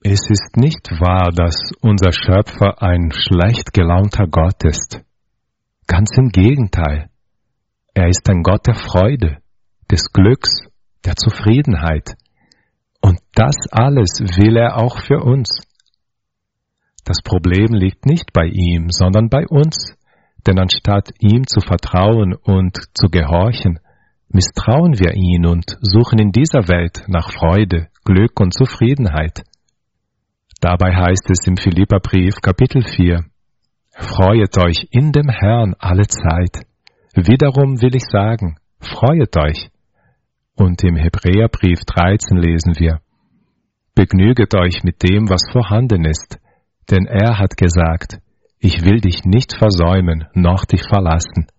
Es ist nicht wahr, dass unser Schöpfer ein schlecht gelaunter Gott ist. Ganz im Gegenteil. Er ist ein Gott der Freude, des Glücks, der Zufriedenheit. Und das alles will er auch für uns. Das Problem liegt nicht bei ihm, sondern bei uns, denn anstatt ihm zu vertrauen und zu gehorchen, misstrauen wir ihn und suchen in dieser Welt nach Freude, Glück und Zufriedenheit. Dabei heißt es im Philipperbrief Kapitel 4, Freuet euch in dem Herrn alle Zeit. Wiederum will ich sagen, freuet euch. Und im Hebräerbrief 13 lesen wir, Begnüget euch mit dem, was vorhanden ist, denn er hat gesagt, ich will dich nicht versäumen, noch dich verlassen.